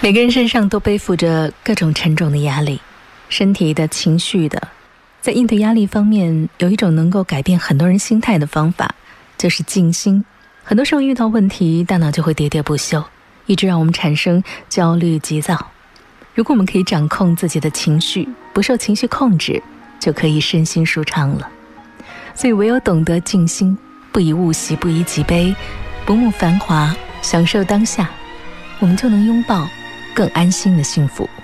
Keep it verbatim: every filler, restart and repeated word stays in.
每个人身上都背负着各种沉重的压力，身体的、情绪的。在应对压力方面，有一种能够改变很多人心态的方法，就是静心。很多时候遇到问题，大脑就会喋喋不休，一直让我们产生焦虑急躁。如果我们可以掌控自己的情绪，不受情绪控制，就可以身心舒畅了。所以唯有懂得静心，不以物喜，不以己悲，不慕繁华，享受当下，我们就能拥抱更安心的幸福。